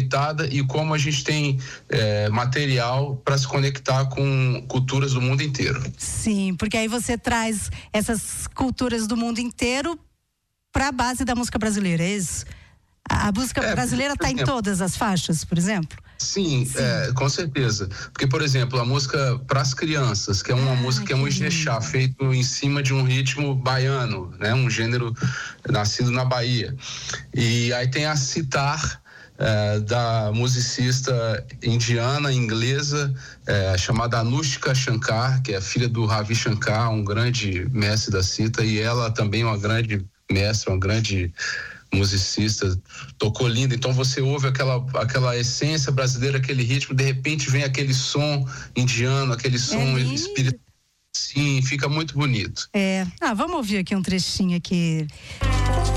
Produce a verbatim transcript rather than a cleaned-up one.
aproveitada e como a gente tem é, material para se conectar com culturas do mundo inteiro. Sim, porque aí você traz essas culturas do mundo inteiro para a base da música brasileira, é isso? A, a música é, brasileira está em todas as faixas, por exemplo? Sim, Sim. É, com certeza. Porque, por exemplo, a música para as crianças, que é uma ah, música que é um ijexá, feito em cima de um ritmo baiano, né? Um gênero nascido na Bahia. E aí tem a sitar, é, da musicista indiana, inglesa, é, chamada Anushka Shankar, que é filha do Ravi Shankar, um grande mestre da cita, e ela também é uma grande mestra, uma grande musicista, tocou lindo. Então você ouve aquela, aquela essência brasileira, aquele ritmo, de repente vem aquele som indiano, aquele som é espiritual. Sim, fica muito bonito. É. Ah, vamos ouvir aqui um trechinho aqui.